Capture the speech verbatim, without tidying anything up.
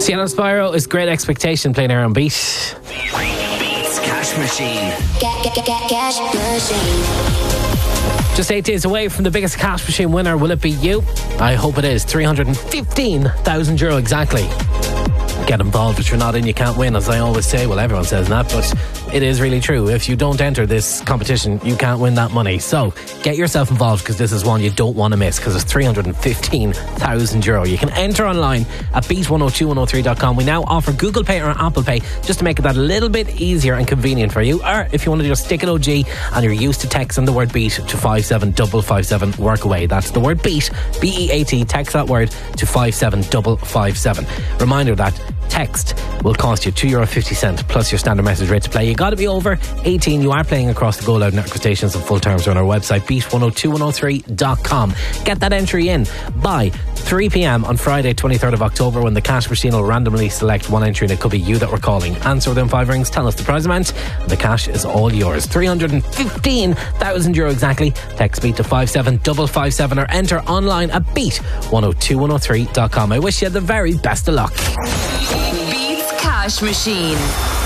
Cielo Spyro is Great Expectation playing here on Beat. Beats Cash Machine. Get, get, get, get, cash machine. Just eight days away from the biggest cash machine winner. Will it be you? I hope it is. three hundred fifteen thousand euro exactly. Get involved. If you're not in, you can't win, as I always say. Well, everyone says that, but it is really true. If you don't enter this competition, you can't win that money. So get yourself involved, because this is one you don't want to miss, because it's three hundred fifteen thousand euro. You can enter online at beat one oh two one oh three dot com. We now offer Google Pay or Apple Pay, just to make it that a little bit easier and convenient for you. Or if you want to just stick an O G and you're used to texting the word beat to five seven five five seven, work away. That's the word beat, B E A T. Text that word to five seven five five seven. Reminder that text will cost you two euro fifty plus your standard message rate to play. You got to be over eighteen. You are playing across the Go Loud network stations, and full terms are on our website, beat one oh two one oh three dot com. Get that entry in by three p.m. on Friday twenty-third of October, when the cash machine will randomly select one entry, and it could be you that we're calling. Answer within five rings, tell us the prize amount, and the cash is all yours. three hundred fifteen thousand euro exactly. Text beat to five seven five five seven or enter online at beat one oh two one oh three dot com. I wish you the very best of luck. Beats Cash Machine.